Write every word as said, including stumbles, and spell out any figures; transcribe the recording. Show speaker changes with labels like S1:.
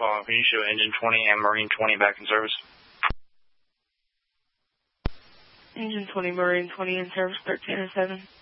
S1: following. Can you show engine twenty and marine twenty back in service?
S2: Engine twenty, marine twenty in service, thirteen oh seven.